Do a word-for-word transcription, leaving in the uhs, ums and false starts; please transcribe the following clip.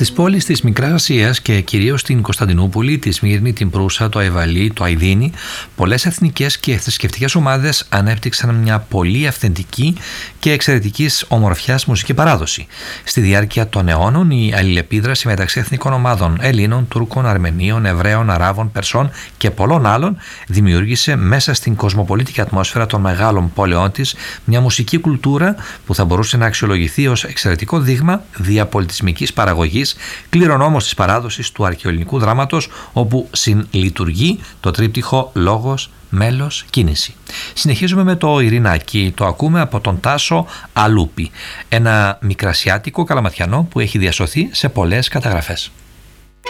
Στις πόλεις της Μικράς Ασίας και κυρίως στην Κωνσταντινούπολη, τη Σμύρνη, την Προύσα, το Αϊβαλί, το Αιδίνι, πολλές εθνικές και θρησκευτικές ομάδες ανέπτυξαν μια πολύ αυθεντική και εξαιρετικής ομορφιάς μουσική παράδοση. Στη διάρκεια των αιώνων, η αλληλεπίδραση μεταξύ εθνικών ομάδων Ελλήνων, Τούρκων, Αρμενίων, Εβραίων, Αράβων, Περσών και πολλών άλλων δημιούργησε μέσα στην κοσμοπολίτικη ατμόσφαιρα των μεγάλων πόλεων της μια μουσική κουλτούρα που θα μπορούσε να αξιολογηθεί ως εξαιρετικό δείγμα διαπολιτισμικής παραγωγής, κληρονόμος της παράδοσης του αρχαιοελληνικού δράματος, όπου συλλειτουργεί το τρίπτυχο λόγος, μέλος, κίνηση. Συνεχίζουμε με το Ειρηνάκι, το ακούμε από τον Τάσο Αλούπη, ένα μικρασιάτικο καλαματιανό που έχει διασωθεί σε πολλές καταγραφές.